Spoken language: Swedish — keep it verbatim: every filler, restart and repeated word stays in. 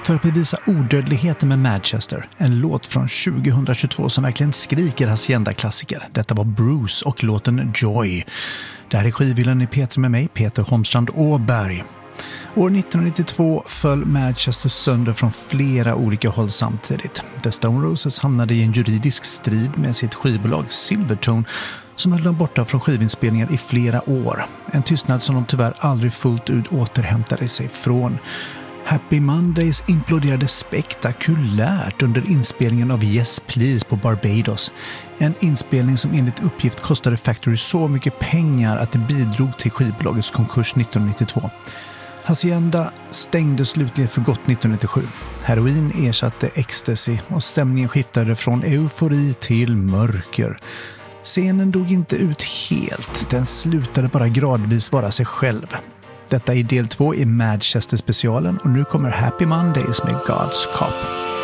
För att bevisa odödligheten med Manchester, en låt från tjugohundratjugotvå som verkligen skriker Hacienda-klassiker. Detta var Bruce och låten Joy. Det här är skivhyllan i Peter med mig, Peter Holmstrand Åberg. År nittonhundranittiotvå föll Manchester sönder från flera olika håll samtidigt. The Stone Roses hamnade i en juridisk strid med sitt skivbolag Silvertone som höll dem borta från skivinspelningar i flera år. En tystnad som de tyvärr aldrig fullt ut återhämtade sig från. Happy Mondays imploderade spektakulärt under inspelningen av Yes Please på Barbados. En inspelning som enligt uppgift kostade Factory så mycket pengar att det bidrog till skivbolagets konkurs nittonhundranittiotvå. Hacienda stängde slutligen för gott nittonhundranittiosju. Heroin ersatte ecstasy och stämningen skiftade från eufori till mörker. Scenen dog inte ut helt, den slutade bara gradvis vara sig själv. Detta är del två i Manchester-specialen och nu kommer Happy Mondays med God's Cop.